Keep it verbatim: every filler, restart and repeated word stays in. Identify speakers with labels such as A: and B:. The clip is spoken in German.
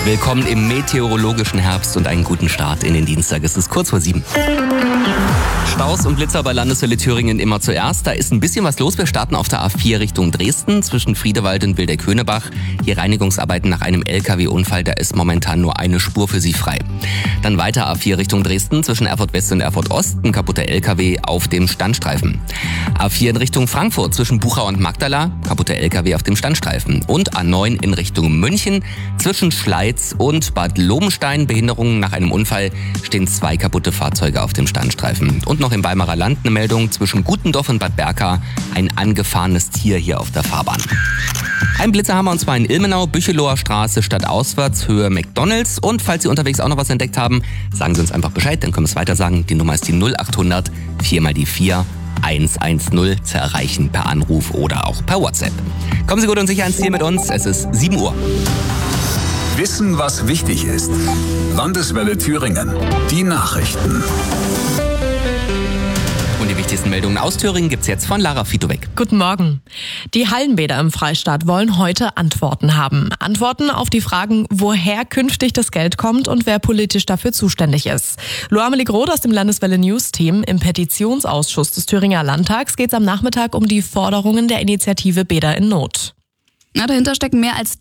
A: Willkommen im meteorologischen Herbst und einen guten Start in den Dienstag. Es ist kurz vor sieben. Staus und Blitzer bei Landeswelle Thüringen immer zuerst. Da ist ein bisschen was los. Wir starten auf der A vier Richtung Dresden zwischen Friedewald und Wildeck-Höhnebach. Hier Reinigungsarbeiten nach einem L K W-Unfall. Da ist momentan nur eine Spur für Sie frei. Dann weiter A vier Richtung Dresden zwischen Erfurt West und Erfurt Ost. Ein kaputter L K W auf dem Standstreifen. A vier in Richtung Frankfurt zwischen Buchau und Magdala. Kaputter L K W auf dem Standstreifen. Und A neun in Richtung München zwischen Schleiz und Bad Lobenstein. Behinderungen nach einem Unfall, stehen zwei kaputte Fahrzeuge auf dem Standstreifen. Und noch im Weimarer Land eine Meldung zwischen Gutendorf und Bad Berka. Ein angefahrenes Tier hier auf der Fahrbahn. Ein Blitzer haben wir und zwar in Ilmenau, Bücheloher Straße, stadtauswärts, Höhe McDonalds. Und falls Sie unterwegs auch noch was entdeckt haben, sagen Sie uns einfach Bescheid, dann können wir es weiter sagen. Die Nummer ist die null acht hundert vier mal die vier eins eins null zu erreichen per Anruf oder auch per WhatsApp. Kommen Sie gut und sicher ans Ziel mit uns. Es ist sieben Uhr.
B: Wissen, was wichtig ist. Landeswelle Thüringen. Die Nachrichten.
A: Und die wichtigsten Meldungen aus Thüringen gibt's jetzt von Lara Fitowek.
C: Guten Morgen. Die Hallenbäder im Freistaat wollen heute Antworten haben. Antworten auf die Fragen, woher künftig das Geld kommt und wer politisch dafür zuständig ist. Loamelie Groth aus dem Landeswelle News Team. Im Petitionsausschuss des Thüringer Landtags geht's am Nachmittag um die Forderungen der Initiative Bäder in Not.
D: Na, dahinter stecken mehr als